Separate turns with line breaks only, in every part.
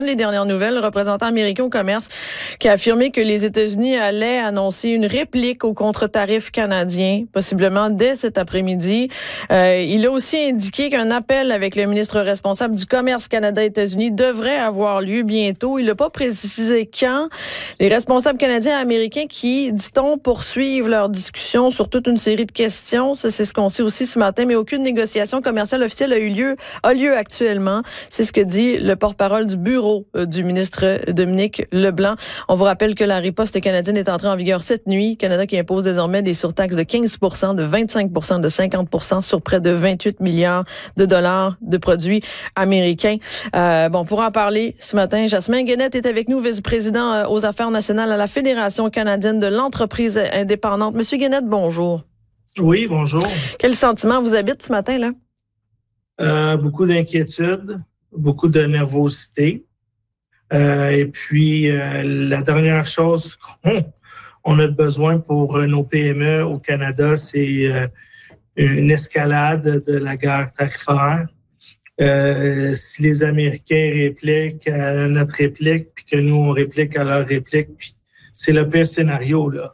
Les dernières nouvelles, le représentant américain au commerce qui a affirmé que les États-Unis allaient annoncer une réplique aux contre-tarifs canadiens, possiblement dès cet après-midi. Il a aussi indiqué qu'un appel avec le ministre responsable du commerce Canada-États-Unis devrait avoir lieu bientôt. Il n'a pas précisé quand. Les responsables canadiens et américains qui, dit-on, poursuivent leur discussion sur toute une série de questions. Ça, c'est ce qu'on sait aussi ce matin, mais aucune négociation commerciale officielle a lieu actuellement. C'est ce que dit le porte-parole du bureau du ministre Dominique Leblanc. On vous rappelle que la riposte canadienne est entrée en vigueur cette nuit. Canada qui impose désormais des surtaxes de 15 %, de 25 %, de 50 % sur près de 28 milliards de dollars de produits américains. Pour en parler ce matin, Jasmin Guenette est avec nous, vice-président aux affaires nationales à la Fédération canadienne de l'entreprise indépendante. Monsieur Guenette, bonjour.
Oui, bonjour.
Quel sentiment vous habite ce matin, là?
Beaucoup d'inquiétude, beaucoup de nervosité. Et puis, la dernière chose qu'on a besoin pour nos PME au Canada, c'est une escalade de la guerre tarifaire. Si les Américains répliquent à notre réplique, puis que nous, on réplique à leur réplique, puis c'est le pire scénario, là.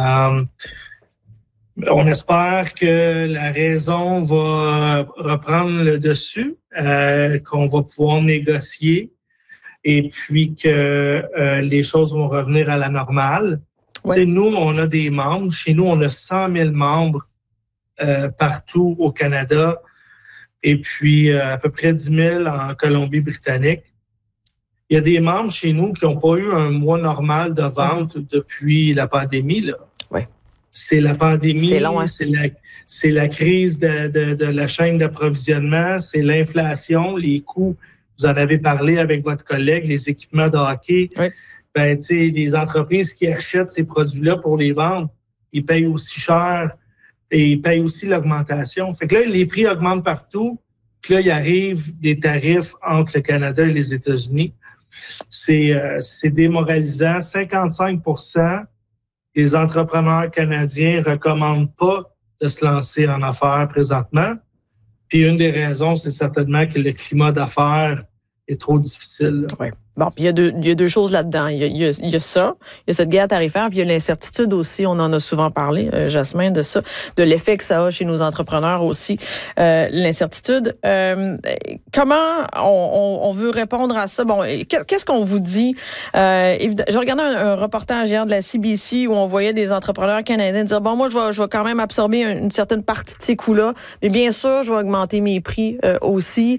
On espère que la raison va reprendre le dessus, qu'on va pouvoir négocier et puis que les choses vont revenir à la normale. Ouais. Nous, on a des membres. Chez nous, on a 100 000 membres partout au Canada et puis à peu près 10 000 en Colombie-Britannique. Il y a des membres chez nous qui n'ont pas eu un mois normal de vente depuis la pandémie, là.
Ouais.
C'est la pandémie,
c'est long, hein?
c'est la crise de la chaîne d'approvisionnement, c'est l'inflation, les coûts. Vous en avez parlé avec votre collègue, les équipements de hockey.
Oui.
Les entreprises qui achètent ces produits-là pour les vendre, ils payent aussi cher et ils payent aussi l'augmentation. Fait que là, les prix augmentent partout. Puis là, il arrive des tarifs entre le Canada et les États-Unis. C'est démoralisant. 55 % des entrepreneurs canadiens ne recommandent pas de se lancer en affaires présentement. Puis une des raisons, c'est certainement que le climat d'affaires est trop difficile.
Oui. Bon, puis il y a deux choses là-dedans. Il y a ça, il y a cette guerre tarifaire, puis il y a l'incertitude aussi. On en a souvent parlé, Jasmin, de ça, de l'effet que ça a chez nos entrepreneurs aussi, l'incertitude. Comment on veut répondre à ça? Bon, qu'est-ce qu'on vous dit? J'ai regardé un reportage hier de la CBC où on voyait des entrepreneurs canadiens dire, bon, moi, je vais quand même absorber une certaine partie de ces coûts-là, mais bien sûr, je vais augmenter mes prix aussi.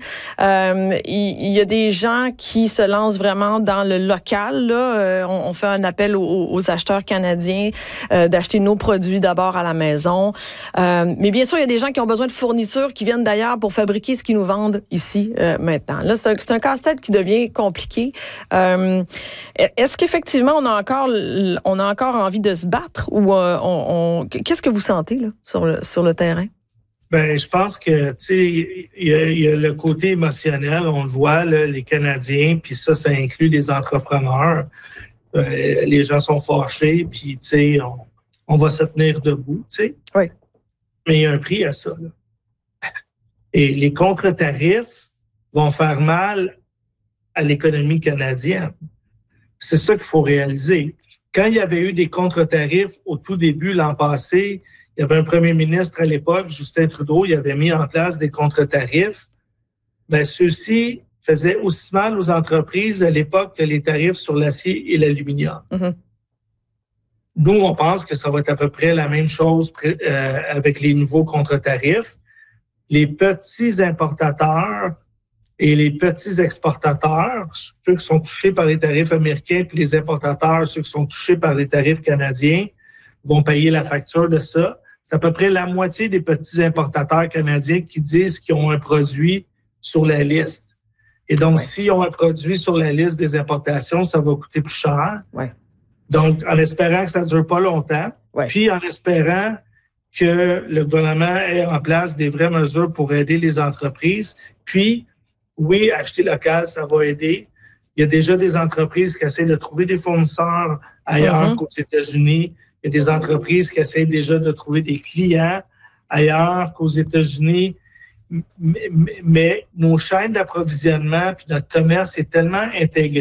Il y a des gens qui se lancent vraiment dans le local. Là, on fait un appel aux acheteurs canadiens d'acheter nos produits d'abord à la maison. Mais bien sûr, il y a des gens qui ont besoin de fournitures qui viennent d'ailleurs pour fabriquer ce qu'ils nous vendent ici maintenant. Là, c'est un casse-tête qui devient compliqué. Est-ce qu'effectivement, on a encore envie de se battre ou qu'est-ce que vous sentez là, sur le terrain?
Ben, je pense que, tu sais, il y a le côté émotionnel, on le voit, là, les Canadiens, puis ça inclut les entrepreneurs. Les gens sont fâchés, puis, tu sais, on va se tenir debout, tu sais.
Oui.
Mais il y a un prix à ça, là. Et les contre-tarifs vont faire mal à l'économie canadienne. C'est ça qu'il faut réaliser. Quand il y avait eu des contre-tarifs au tout début l'an passé, il y avait un premier ministre à l'époque, Justin Trudeau, il avait mis en place des contre-tarifs. Ben, ceux-ci faisaient aussi mal aux entreprises à l'époque que les tarifs sur l'acier et l'aluminium. Mm-hmm. Nous, on pense que ça va être à peu près la même chose avec les nouveaux contre-tarifs. Les petits importateurs et les petits exportateurs, ceux qui sont touchés par les tarifs américains, puis les importateurs, ceux qui sont touchés par les tarifs canadiens, vont payer la facture de ça. C'est à peu près la moitié des petits importateurs canadiens qui disent qu'ils ont un produit sur la liste. Et donc, s'ils ont un produit sur la liste des importations, ça va coûter plus cher.
Ouais.
Donc, en espérant que ça ne dure pas longtemps, puis en espérant que le gouvernement ait en place des vraies mesures pour aider les entreprises. Puis, oui, acheter local, ça va aider. Il y a déjà des entreprises qui essaient de trouver des fournisseurs ailleurs qu'aux États-Unis. Il y a des entreprises qui essaient déjà de trouver des clients ailleurs qu'aux États-Unis. Mais nos chaînes d'approvisionnement puis notre commerce est tellement intégré